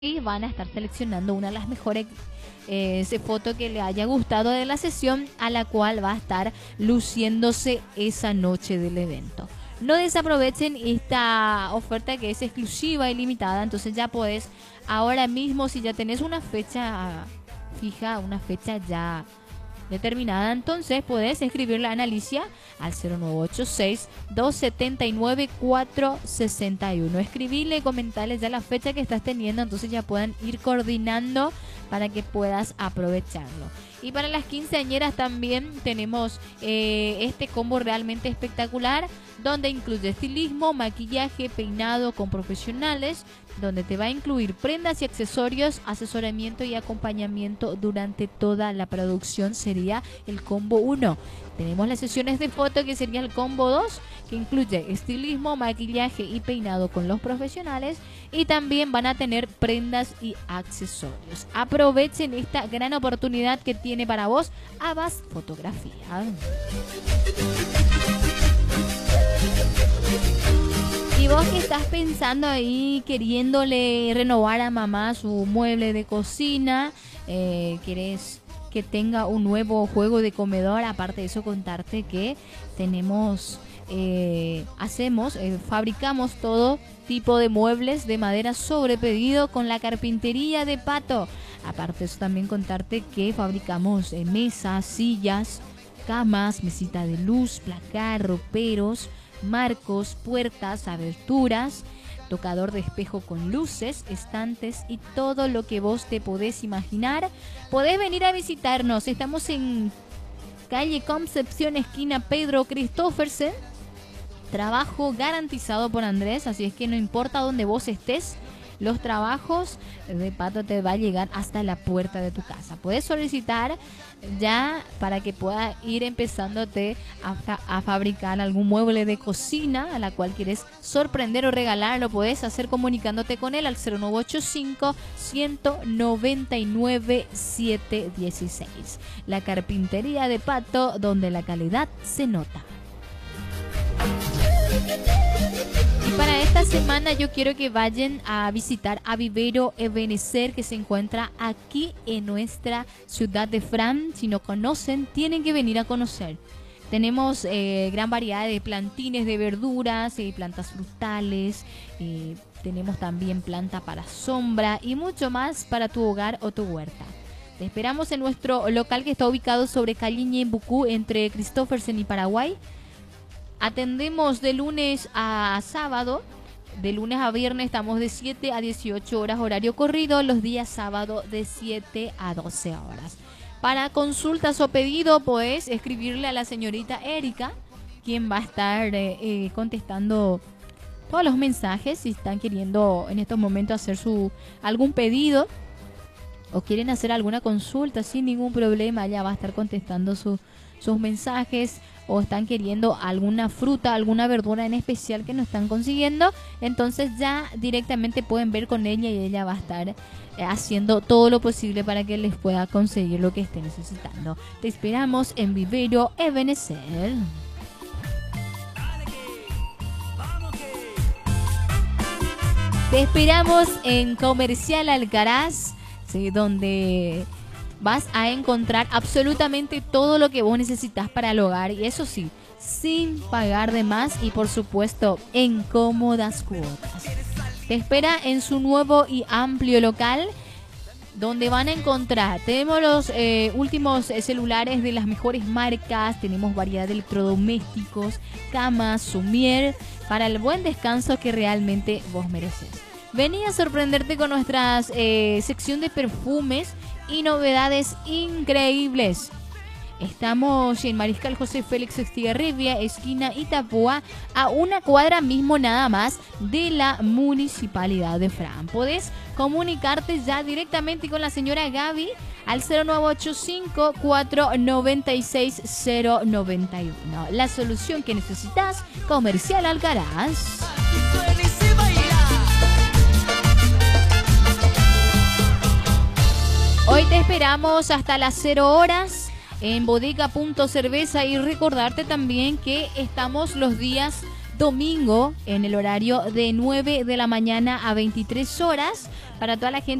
y van a estar seleccionando una de las mejores fotos que le haya gustado de la sesión, a la cual va a estar luciéndose esa noche del evento. No desaprovechen esta oferta que es exclusiva y limitada. Entonces ya podés ahora mismo, si ya tenés una fecha fija, una fecha ya determinada, entonces podés escribirle a Analicia al 0986-279-461. Escribirle, comentarles ya la fecha que estás teniendo, entonces ya puedan ir coordinando para que puedas aprovecharlo. Y para las quinceañeras también tenemos este combo realmente espectacular, donde incluye estilismo, maquillaje, peinado con profesionales, donde te va a incluir prendas y accesorios, asesoramiento y acompañamiento durante toda la producción. Sería el combo 1. Tenemos las sesiones de foto, que sería el combo 2, que incluye estilismo, maquillaje y peinado con los profesionales, y también van a tener prendas y accesorios. Aprovechen esta gran oportunidad que tiene para vos Abbas Fotografía. Y vos que estás pensando ahí, queriéndole renovar a mamá su mueble de cocina, querés que tenga un nuevo juego de comedor. Aparte de eso, contarte que tenemos, fabricamos todo tipo de muebles de madera sobre pedido con la carpintería de Pato. Aparte de eso, también contarte que fabricamos mesas, sillas, camas, mesita de luz, placar, roperos, marcos, puertas, aberturas, tocador de espejo con luces, estantes y todo lo que vos te podés imaginar. Podés venir a visitarnos. Estamos en calle Concepción, esquina Pedro Christophersen. Trabajo garantizado por Andrés, así es que no importa dónde vos estés, los trabajos de Pato te va a llegar hasta la puerta de tu casa. Puedes solicitar ya para que pueda ir empezándote a fabricar algún mueble de cocina a la cual quieres sorprender o regalar. Lo puedes hacer comunicándote con él al 0985-199-716. La carpintería de Pato, donde la calidad se nota. Y para esta semana yo quiero que vayan a visitar a Vivero Ebenecer, que se encuentra aquí en nuestra ciudad de Fran. Si no conocen, tienen que venir a conocer. Tenemos gran variedad de plantines de verduras, plantas frutales, tenemos también planta para sombra y mucho más para tu hogar o tu huerta. Te esperamos en nuestro local, que está ubicado sobre calle Ñembucú, entre Christophersen y Paraguay. Atendemos de lunes a sábado, de lunes a viernes estamos de 7 a 18 horas horario corrido, los días sábado de 7 a 12 horas. Para consultas o pedido, podés escribirle a la señorita Erika, quien va a estar contestando todos los mensajes. Si están queriendo en estos momentos hacer algún pedido o quieren hacer alguna consulta, sin ningún problema, ella va a estar contestando sus mensajes. O están queriendo alguna fruta, alguna verdura en especial que no están consiguiendo, entonces ya directamente pueden ver con ella y ella va a estar haciendo todo lo posible para que les pueda conseguir lo que esté necesitando. Te esperamos en Vivero Ebenecer. Te esperamos en Comercial Alcaraz, ¿sí?, donde vas a encontrar absolutamente todo lo que vos necesitas para el hogar, y eso sí, sin pagar de más y por supuesto en cómodas cuotas. Te espera en su nuevo y amplio local, donde van a encontrar, tenemos los últimos celulares de las mejores marcas, tenemos variedad de electrodomésticos, camas, sumier, para el buen descanso que realmente vos mereces. Vení a sorprenderte con nuestra sección de perfumes y novedades increíbles. Estamos en Mariscal José Félix Estigarribia, esquina Itapúa, a una cuadra mismo nada más de la Municipalidad de Fran. Podés comunicarte ya directamente con la señora Gaby al 0985-496-091. La solución que necesitas, Comercial Alcaraz. Hoy te esperamos hasta las 0 horas en Bodega Punto Cerveza, y recordarte también que estamos los días domingo en el horario de 9 de la mañana a 23 horas para toda la gente